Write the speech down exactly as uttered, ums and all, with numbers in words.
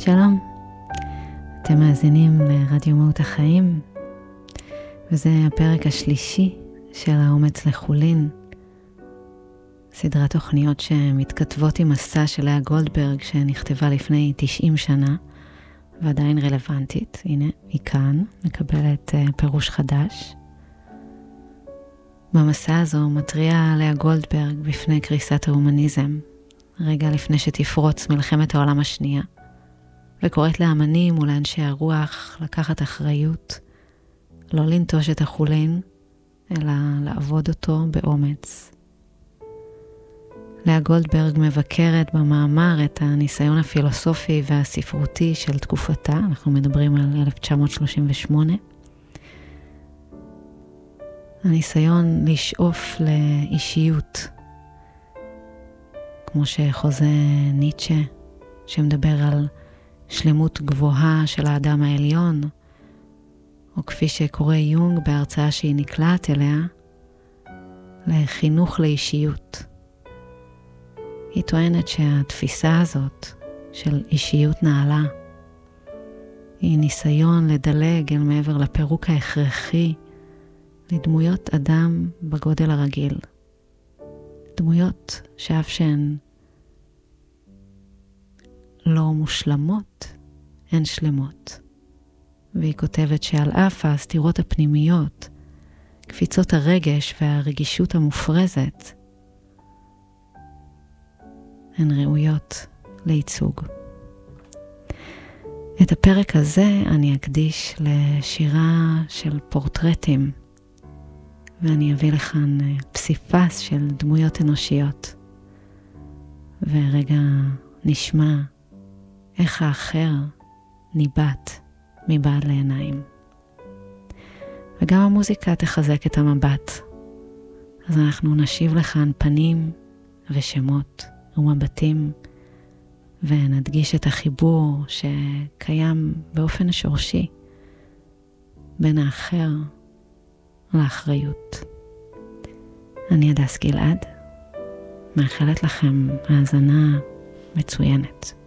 שלום, אתם מאזינים לרדיו מהות החיים, וזה הפרק השלישי של האומץ לחולין, סדרת תוכניות שמתכתבות עם מסע של לאה גולדברג שנכתבה לפני תשעים שנה, ועדיין רלוונטית. הנה, היא כאן, מקבלת פירוש חדש. במסע הזו מטריעה לאה גולדברג בפני קריסת ההומניזם, רגע לפני שתפרוץ מלחמת העולם השנייה, וקוראת לאמנים ולאנשי הרוח לקחת אחריות, לא לנטוש את החולין, אלא לעבוד אותו באומץ. לאה גולדברג מבקרת במאמר את הניסיון הפילוסופי והספרותי של תקופתה, אנחנו מדברים על אלף תשע מאות שלושים ושמונה, הניסיון לשאוף לאישיות, כמו שחוזה ניטשה, שמדבר על שלמות גבוהה של האדם העליון, או כפי שקורא יונג בהרצאה שהיא נקלעת אליה, לחינוך לאישיות. היא טוענת שהתפיסה הזאת של אישיות נעלה, היא ניסיון לדלג אל מעבר לפירוק ההכרחי לדמויות אדם בגודל הרגיל. דמויות שאף שהן לא מושלמות, הן שלמות. והיא כותבת שעל אף הסתירות הפנימיות, קפיצות הרגש והרגישות המופרזת, הן ראויות לייצוג. את הפרק הזה אני אקדיש לשירה של פורטרטים, ואני אביא לכאן פסיפס של דמויות אנושיות, ורגע נשמע איך האחר ניבט מבעד לעיניים. וגם המוזיקה תחזק את המבט, אז אנחנו נשיב לכאן פנים ושמות ומבטים, ונדגיש את החיבור שקיים באופן שורשי בין האחר לאחריות. אני הדס גלעד, מאחלת לכם האזנה מצוינת.